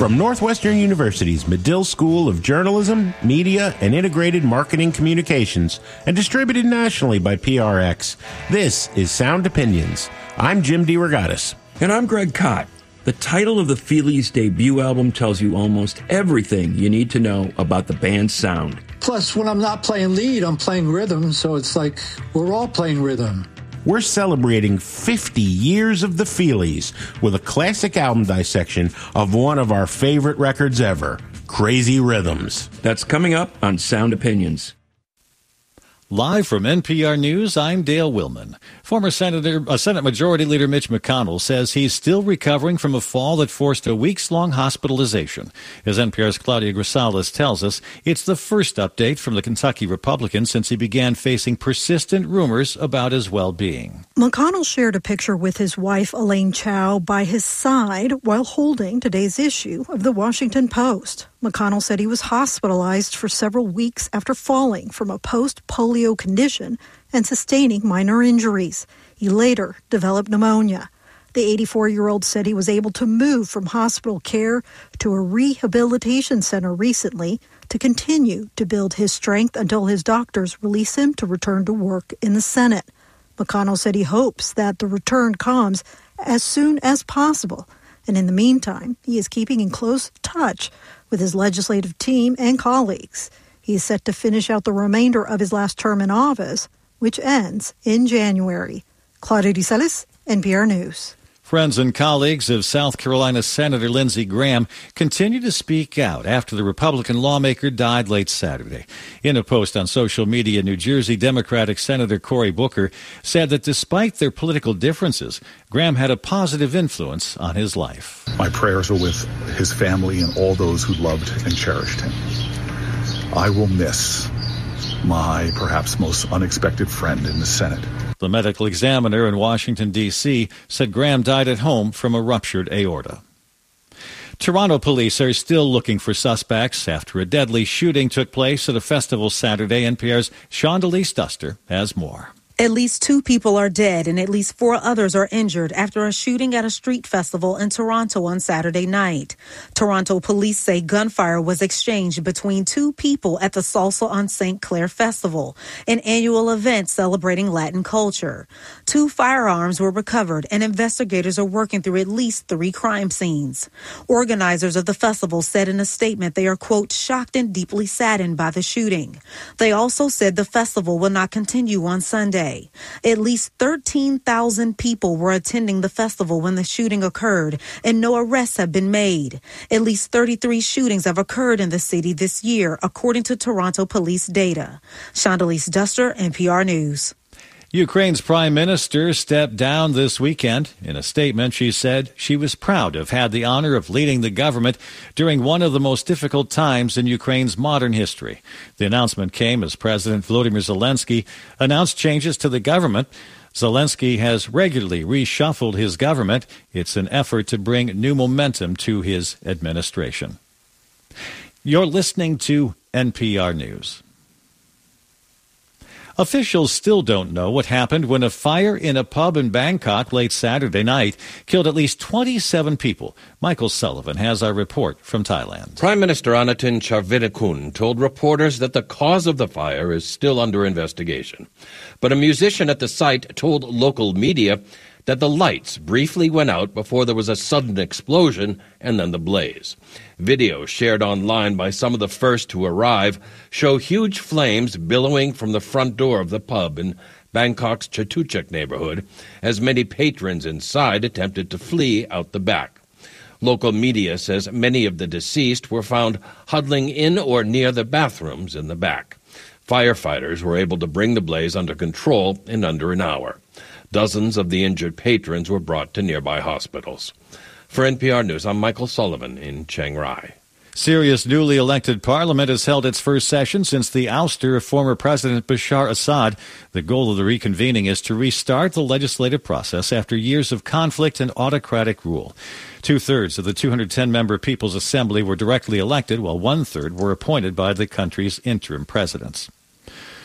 From Northwestern University's Medill School of Journalism, Media, and Integrated Marketing Communications, and distributed nationally by PRX, this is Sound Opinions. I'm Jim DeRogatis. And I'm Greg Kot. The title of the Feelies' debut album tells you almost everything you need to know about the band's sound. Plus, when I'm not playing lead, I'm playing rhythm, so it's like we're all playing rhythm. We're celebrating 50 years of the Feelies with a classic album dissection of one of our favorite records ever, Crazy Rhythms. That's coming up on Sound Opinions. Live from NPR News, I'm Dale Willman. Former Senate Majority Leader Mitch McConnell says he's still recovering from a fall that forced a weeks-long hospitalization. As NPR's Claudia Grisales tells us, it's the first update from the Kentucky Republican since he began facing persistent rumors about his well-being. McConnell shared a picture with his wife, Elaine Chao, by his side while holding today's issue of the Washington Post. McConnell said he was hospitalized for several weeks after falling from a post-polio condition and sustaining minor injuries. He later developed pneumonia. The 84-year-old said he was able to move from hospital care to a rehabilitation center recently to continue to build his strength until his doctors release him to return to work in the Senate. McConnell said he hopes that the return comes as soon as possible. And in the meantime, he is keeping in close touch with his legislative team and colleagues. He is set to finish out the remainder of his last term in office, which ends in January. Claudia Grisales, NPR News. Friends and colleagues of South Carolina Senator Lindsey Graham continue to speak out after the Republican lawmaker died late Saturday. In a post on social media, New Jersey Democratic Senator Cory Booker said that despite their political differences, Graham had a positive influence on his life. My prayers are with his family and all those who loved and cherished him. I will miss my perhaps most unexpected friend in the Senate. The medical examiner in Washington, D.C., said Graham died at home from a ruptured aorta. Toronto police are still looking for suspects after a deadly shooting took place at a festival Saturday. NPR's Shondelise Duster has more. At least 2 people are dead and at least 4 others are injured after a shooting at a street festival in Toronto on Saturday night. Toronto police say gunfire was exchanged between 2 people at the Salsa on St. Clair Festival, an annual event celebrating Latin culture. 2 firearms were recovered and investigators are working through at least 3 crime scenes. Organizers of the festival said in a statement they are, quote, shocked and deeply saddened by the shooting. They also said the festival will not continue on Sunday. At least 13,000 people were attending the festival when the shooting occurred, and no arrests have been made. At least 33 shootings have occurred in the city this year, according to Toronto police data. Shondelise Duster, NPR News. Ukraine's prime minister stepped down this weekend. In a statement, she said she was proud to have had the honor of leading the government during one of the most difficult times in Ukraine's modern history. The announcement came as President Volodymyr Zelensky announced changes to the government. Zelensky has regularly reshuffled his government. It's an effort to bring new momentum to his administration. You're listening to NPR News. Officials still don't know what happened when a fire in a pub in Bangkok late Saturday night killed at least 27 people. Michael Sullivan has our report from Thailand. Prime Minister Anutin Charnvirakul told reporters that the cause of the fire is still under investigation. But a musician at the site told local media that the lights briefly went out before there was a sudden explosion and then the blaze. Videos shared online by some of the first to arrive show huge flames billowing from the front door of the pub in Bangkok's Chatuchak neighborhood as many patrons inside attempted to flee out the back. Local media says many of the deceased were found huddling in or near the bathrooms in the back. Firefighters were able to bring the blaze under control in under an hour. Dozens of the injured patrons were brought to nearby hospitals. For NPR News, I'm Michael Sullivan in Chiang Rai. Syria's newly elected parliament has held its first session since the ouster of former President Bashar Assad. The goal of the reconvening is to restart the legislative process after years of conflict and autocratic rule. 2/3 of the 210-member People's Assembly were directly elected, while 1/3 were appointed by the country's interim presidents.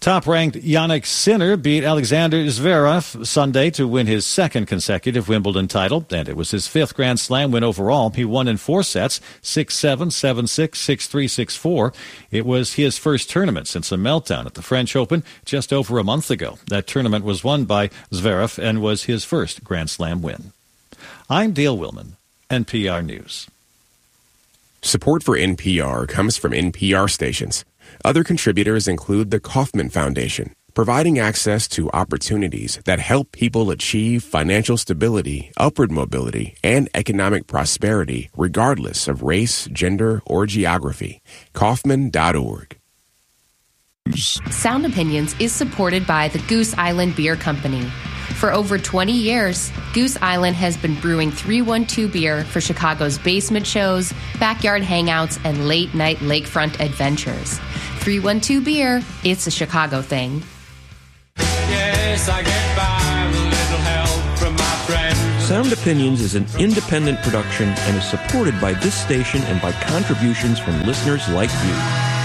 Top-ranked Jannik Sinner beat Alexander Zverev Sunday to win his second consecutive Wimbledon title, and it was his fifth Grand Slam win overall. He won in 4 sets, 6-7, 7-6, 6-3, 6-4. It was his first tournament since a meltdown at the French Open just over a month ago. That tournament was won by Zverev and was his first Grand Slam win. I'm Dale Willman, NPR News. Support for NPR comes from NPR stations. Other contributors include the Kauffman Foundation, providing access to opportunities that help people achieve financial stability, upward mobility, and economic prosperity regardless of race, gender, or geography. Kauffman.org. Sound Opinions is supported by the Goose Island Beer Company. For over 20 years, Goose Island has been brewing 312 beer for Chicago's basement shows, backyard hangouts, and late-night lakefront adventures. 312 Beer, it's a Chicago thing. Yes, I get by with a little help from my friends. Sound Opinions is an independent production and is supported by this station and by contributions from listeners like you.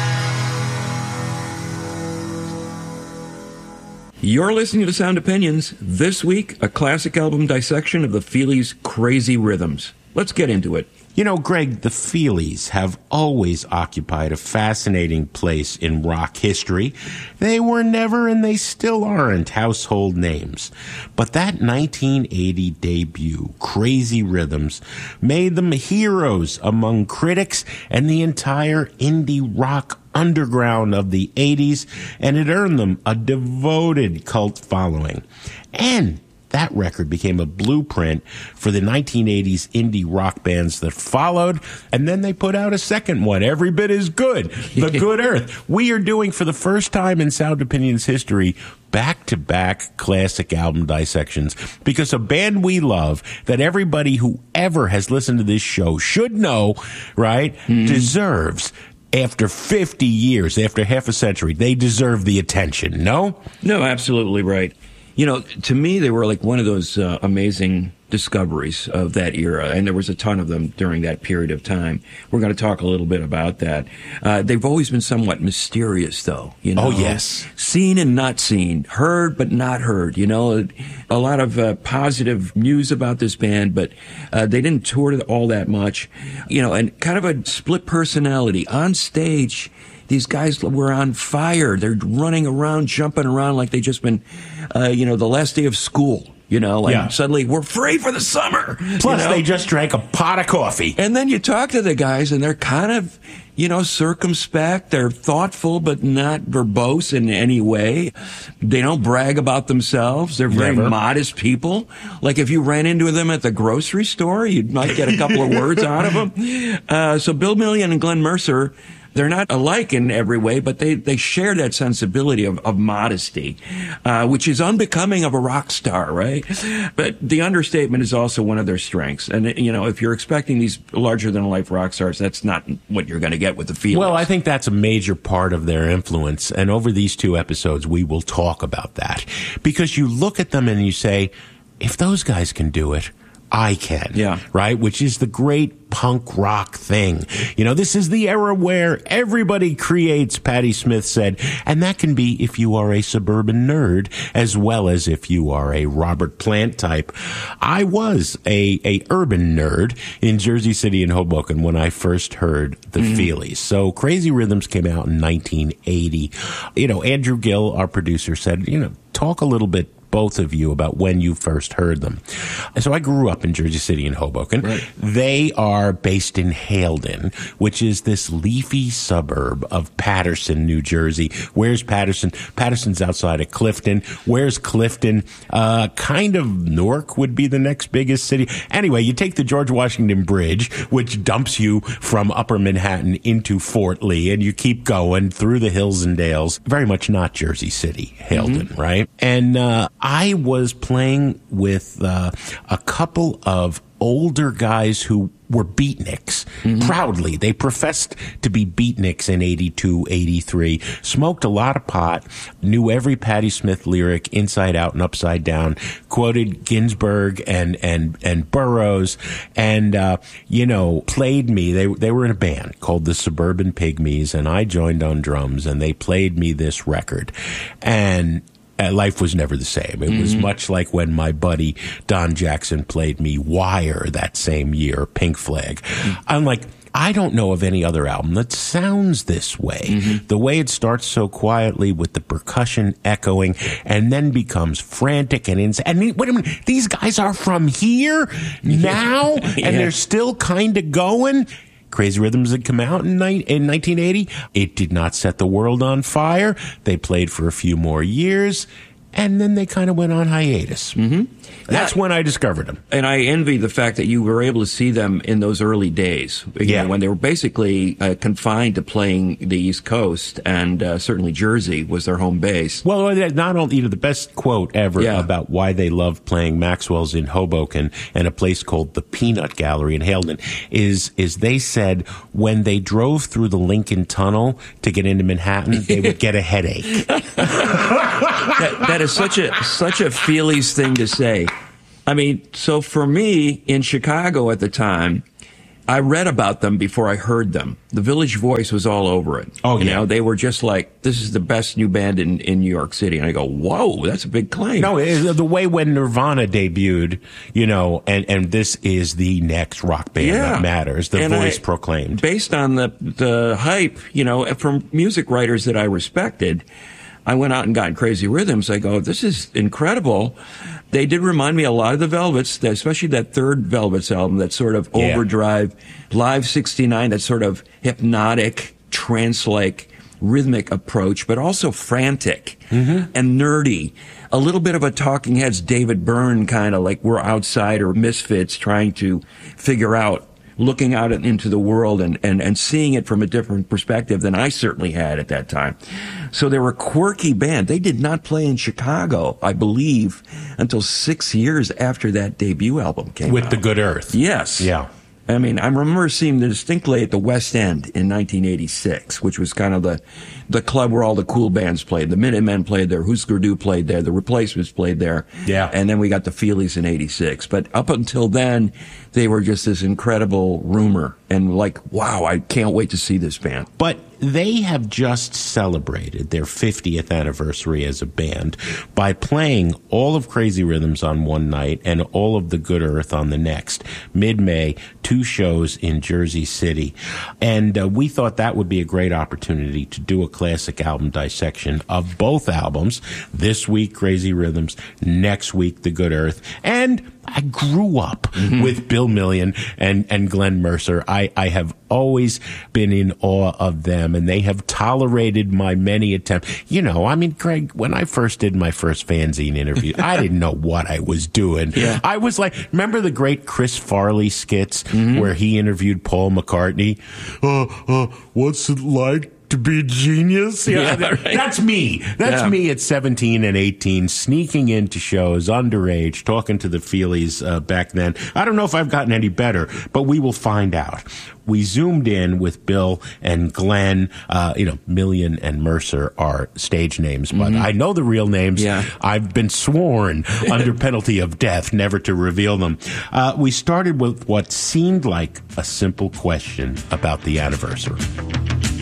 You're listening to Sound Opinions. This week, a classic album dissection of the Feelies' Crazy Rhythms. Let's get into it. You know, Greg, the Feelies have always occupied a fascinating place in rock history. They were never, and they still aren't, household names. But that 1980 debut, Crazy Rhythms, made them heroes among critics and the entire indie rock underground of the 80s, and it earned them a devoted cult following. And that record became a blueprint for the 1980s indie rock bands that followed, and then they put out a second one, every bit as good, The Good Earth. We are doing, for the first time in Sound Opinions history, back-to-back classic album dissections, because a band we love, that everybody who ever has listened to this show should know, right, deserves, after 50 years, after half a century, they deserve the attention, no? No, absolutely right. You know, to me, they were like one of those amazing discoveries of that era, and there was a ton of them during that period of time. We're going to talk a little bit about that. They've always been somewhat mysterious, though. You know? Oh, yes. Seen and not seen, heard but not heard. You know, a lot of positive news about this band, but they didn't tour all that much. You know, and kind of a split personality on stage. These guys were on fire. They're running around, jumping around like they just been, the last day of school, and suddenly we're free for the summer. Plus, they just drank a pot of coffee. And then you talk to the guys, and they're kind of, circumspect. They're thoughtful, but not verbose in any way. They don't brag about themselves. They're very modest people. Like if you ran into them at the grocery store, you might get a couple of words out of them. So Bill Million and Glenn Mercer, they're not alike in every way, but they share that sensibility of modesty, which is unbecoming of a rock star, right? But the understatement is also one of their strengths. And, if you're expecting these larger-than-life rock stars, that's not what you're going to get with the Feelies. Well, I think that's a major part of their influence. And over these 2 episodes, we will talk about that. Because you look at them and you say, if those guys can do it, I can. Yeah. Right? Which is the great punk rock thing. This is the era where everybody creates, Patti Smith said, and that can be if you are a suburban nerd as well as if you are a Robert Plant type. I was a urban nerd in Jersey City and Hoboken when I first heard the Feelies. So Crazy Rhythms came out in 1980. Andrew Gill, our producer, said, talk a little bit, both of you, about when you first heard them. And so I grew up in Jersey City and Hoboken. Right. They are based in Haledon, which is this leafy suburb of Paterson, New Jersey. Where's Paterson? Paterson's outside of Clifton. Where's Clifton? Kind of Newark would be the next biggest city. Anyway, you take the George Washington Bridge, which dumps you from Upper Manhattan into Fort Lee, and you keep going through the hills and dales. Very much not Jersey City, Haledon, right? And I was playing with a couple of older guys who were beatniks. Proudly. They professed to be beatniks in 82, 83, smoked a lot of pot, knew every Patti Smith lyric inside out and upside down, quoted Ginsberg and Burroughs, and, played me. They were in a band called the Suburban Pygmies, and I joined on drums, and they played me this record. And life was never the same. It was much like when my buddy Don Jackson played me Wire that same year, Pink Flag. I'm like, I don't know of any other album that sounds this way. The way it starts so quietly with the percussion echoing and then becomes frantic and insane. And wait a minute, these guys are from here now and they're still kind of going. Crazy Rhythms had come out in 1980. It did not set the world on fire. They played for a few more years, and then they kind of went on hiatus. That's when I discovered them. And I envy the fact that you were able to see them in those early days, when they were basically confined to playing the East Coast, and certainly Jersey was their home base. Well, not only, the best quote ever about why they loved playing Maxwell's in Hoboken and a place called the Peanut Gallery in Haledon is they said when they drove through the Lincoln Tunnel to get into Manhattan, they would get a headache. That is such a Feelies thing to say. I mean, so for me in Chicago at the time, I read about them before I heard them. The Village Voice was all over it. Oh, yeah. They were just like, this is the best new band in New York City. And I go, whoa, that's a big claim. No, the way when Nirvana debuted, and this is the next rock band that matters. The Voice proclaimed. Based on the hype, from music writers that I respected, I went out and got Crazy Rhythms. I go, this is incredible. They did remind me a lot of the Velvets, especially that third Velvets album, that sort of overdrive, Live 69, that sort of hypnotic, trance-like, rhythmic approach, but also frantic and nerdy. A little bit of a Talking Heads, David Byrne kind of like we're outsider misfits trying to figure out, looking out into the world and seeing it from a different perspective than I certainly had at that time. So they were a quirky band. They did not play in Chicago, I believe, until 6 years after that debut album came out. With The Good Earth. Yes. Yeah. I mean, I remember seeing them distinctly at the West End in 1986, which was kind of the club where all the cool bands played. The Minutemen played there, Husker Du played there, the Replacements played there. Yeah. And then we got the Feelies in 86. But up until then, they were just this incredible rumor. And like, wow, I can't wait to see this band. But they have just celebrated their 50th anniversary as a band by playing all of Crazy Rhythms on one night and all of The Good Earth on the next. Mid-May, 2 shows in Jersey City. And we thought that would be a great opportunity to do a classic album dissection of both albums. This week, Crazy Rhythms. Next week, The Good Earth. And I grew up with Bill Million and Glenn Mercer. I have always been in awe of them, and they have tolerated my many attempts. Greg, when I first did my first fanzine interview, I didn't know what I was doing. Yeah. I was like, remember the great Chris Farley skits where he interviewed Paul McCartney? What's it like to be a genius? Right. That's me. That's me at 17 and 18, sneaking into shows, underage, talking to the Feelies back then. I don't know if I've gotten any better, but we will find out. We zoomed in with Bill and Glenn. Million and Mercer are stage names, but I know the real names. Yeah. I've been sworn under penalty of death never to reveal them. We started with what seemed like a simple question about the anniversary.